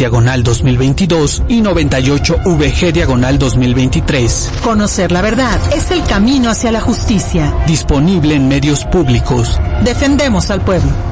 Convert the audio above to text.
VG-2022 y 98 VG-2023. Conocer la verdad es el camino hacia la justicia. Disponible en medios públicos. Defendemos al pueblo.